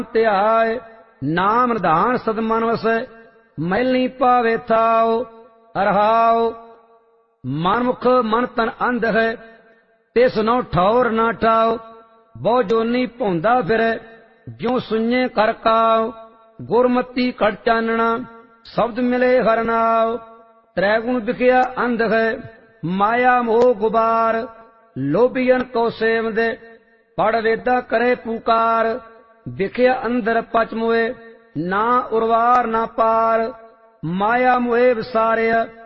ਧਿਆਏ ਨਾਮ ਨਿਧਾਨ ਸਦਮਨ ਵਸੈ ਮੈਲੀ ਪਾਵੇ ਥਾਉ। ਅਰਹਾਉ ਮਨਮੁਖ ਮਨ ਤਨ ਅੰਧ ਹੈ ਤਿਸ ਨੋ ਠੌਰ ਨਾ ਠਾਉ। ਬਹੁ ਜੋਨੀ ਭੌਂਦਾ ਫਿਰੈ ਜਿਉ ਸੁਣੇ ਕਰ ਕਾਉ। ਗੁਰਮਤੀ ਕੜ ਚਾਨਣਾ ਸ਼ਬਦ ਮਿਲੇ ਹਰਿ ਨਾਉ। ਤ੍ਰੈ ਗੁਣ ਵਿਖਿਆ ਅੰਧ ਹੈ ਮਾਇਆ ਮੋਹ ਗੁਬਾਰ। ਲੋਭੀਅਨ ਕੋ ਸੇਵਦੇ ਪੜ ਵੇਦਾ ਕਰੇ ਪੁਕਾਰ। ਵਿਖਿਆ ਅੰਦਰ ਪਚ ਮੋਏ ਨਾ ਉਰਵਾਰ ਨਾ ਪਾਰ। ਮਾਇਆ ਮੋਏ ਵਿਸਾਰਿਆ